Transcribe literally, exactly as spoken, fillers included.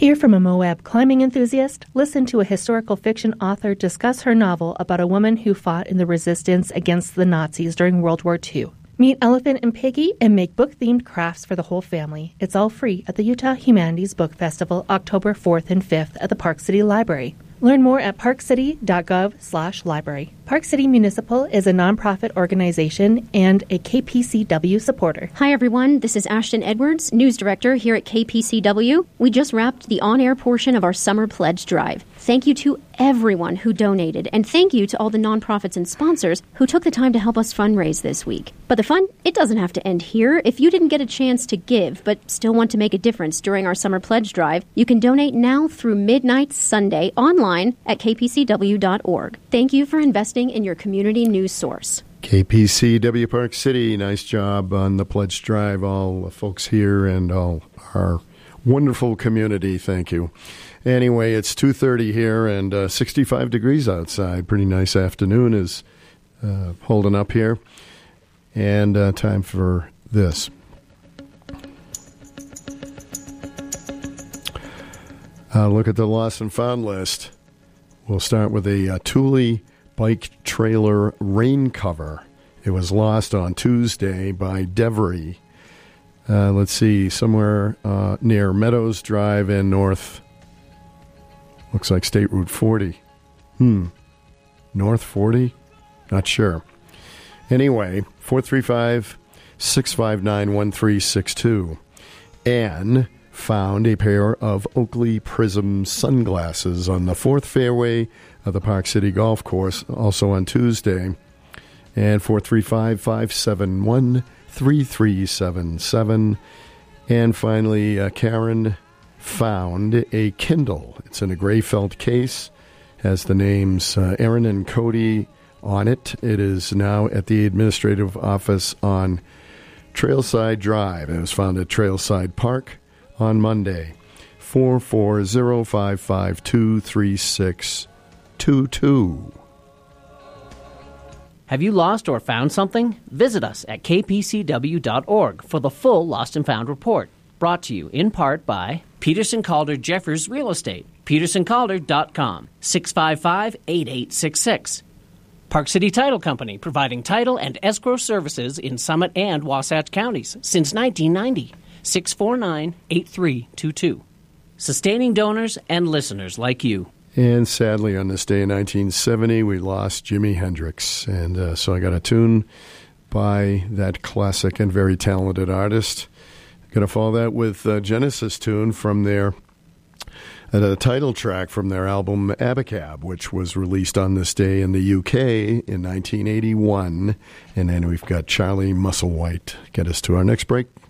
Hear from a Moab climbing enthusiast? Listen to a historical fiction author discuss her novel about a woman who fought in the resistance against the Nazis during World War Two. Meet Elephant and Piggy and make book-themed crafts for the whole family. It's all free at the Utah Humanities Book Festival, October fourth and fifth at the Park City Library. Learn more at parkcity.gov slash library. Park City Municipal is a nonprofit organization and a K P C W supporter. Hi, everyone. This is Ashton Edwards, news director here at K P C W. We just wrapped the on-air portion of our summer pledge drive. Thank you to everyone who donated, and thank you to all the nonprofits and sponsors who took the time to help us fundraise this week. But the fun, it doesn't have to end here. If you didn't get a chance to give, but still want to make a difference during our summer pledge drive, you can donate now through midnight Sunday online at k p c w dot org. Thank you for investing in your community news source. K P C W Park City, nice job on the pledge drive, all the folks here and all our wonderful community. Thank you. Anyway, it's two thirty here and uh, sixty-five degrees outside. Pretty nice afternoon is uh, holding up here. And uh, time for this. Uh, look at the lost and found list. We'll start with a uh, Thule bike trailer rain cover. It was lost on Tuesday by Devery. Uh, let's see, somewhere uh, near Meadows Drive and North. Looks like State Route forty. Hmm. North forty? Not sure. Anyway, four three five, six five nine, one three six two. Anne found a pair of Oakley Prism sunglasses on the fourth fairway of the Park City Golf Course, also on Tuesday. And four three five, five seven one, three three seven seven. And finally, uh, Karen found a Kindle. It's in a gray felt case, has the names uh, Aaron and Cody on it. It is now at the administrative office on Trailside Drive. It was found at Trailside Park on Monday. four four zero, five five two, three six two two. Have you lost or found something? Visit us at k p c w dot org for the full Lost and Found report. Brought to you in part by Peterson Calder Jeffers Real Estate, peterson calder dot com, six five five, eight eight six six. Park City Title Company, providing title and escrow services in Summit and Wasatch counties since nineteen ninety, six four nine, eight three two two. Sustaining donors and listeners like you. And sadly, on this day in nineteen seventy, we lost Jimi Hendrix. And uh, so I got a tune by that classic and very talented artist. Going to follow that with a Genesis tune from their uh, the title track from their album Abacab, which was released on this day in the U K in nineteen eighty-one. And then we've got Charlie Musselwhite. Get us to our next break.